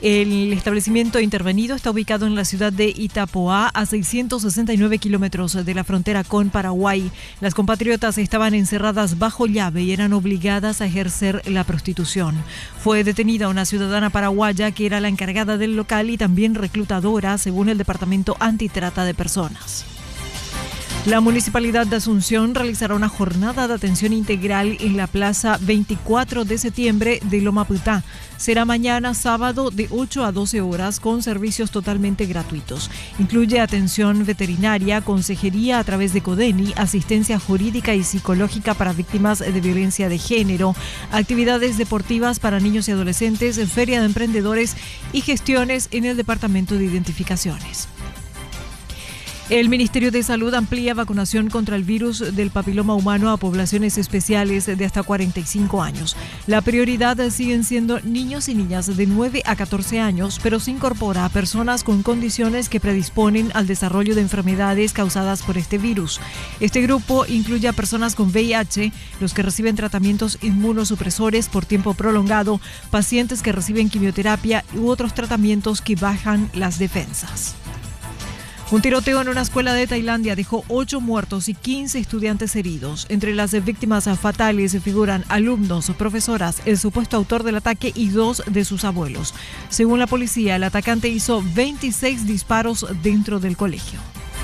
El establecimiento intervenido está ubicado en la ciudad de Itapoá, a 669 kilómetros de la frontera con Paraguay. Las compatriotas estaban encerradas bajo llave y eran obligadas a ejercer la prostitución. Fue detenida una ciudadana paraguaya que era la encargada del local y también reclutadora, según el Departamento Antitrata de Personas. La Municipalidad de Asunción realizará una jornada de atención integral en la Plaza 24 de septiembre de Loma Putá. Será mañana sábado de 8 a 12 horas con servicios totalmente gratuitos. Incluye atención veterinaria, consejería a través de CODENI, asistencia jurídica y psicológica para víctimas de violencia de género, actividades deportivas para niños y adolescentes, feria de emprendedores y gestiones en el Departamento de Identificaciones. El Ministerio de Salud amplía vacunación contra el virus del papiloma humano a poblaciones especiales de hasta 45 años. La prioridad siguen siendo niños y niñas de 9 a 14 años, pero se incorpora a personas con condiciones que predisponen al desarrollo de enfermedades causadas por este virus. Este grupo incluye a personas con VIH, los que reciben tratamientos inmunosupresores por tiempo prolongado, pacientes que reciben quimioterapia u otros tratamientos que bajan las defensas. Un tiroteo en una escuela de Tailandia dejó 8 muertos y 15 estudiantes heridos. Entre las víctimas fatales figuran alumnos, profesoras, el supuesto autor del ataque y 2 de sus abuelos. Según la policía, el atacante hizo 26 disparos dentro del colegio.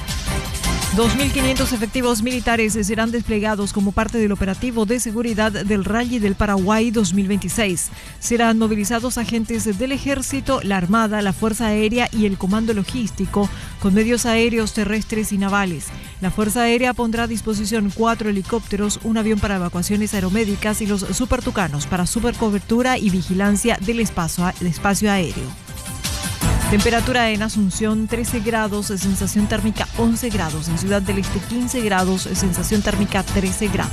2.500 efectivos militares serán desplegados como parte del operativo de seguridad del Rally del Paraguay 2026. Serán movilizados agentes del Ejército, la Armada, la Fuerza Aérea y el Comando Logístico, con medios aéreos, terrestres y navales. La Fuerza Aérea pondrá a disposición 4 helicópteros, un avión para evacuaciones aeromédicas y los supertucanos para supercobertura y vigilancia del espacio aéreo. Temperatura en Asunción 13 grados, sensación térmica 11 grados. En Ciudad del Este 15 grados, sensación térmica 13 grados.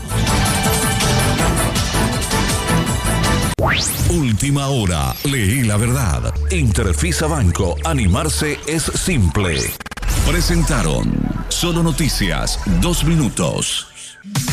Última hora, leí la verdad. Interfisa Banco, animarse es simple. Presentaron Solo Noticias, 2 minutos.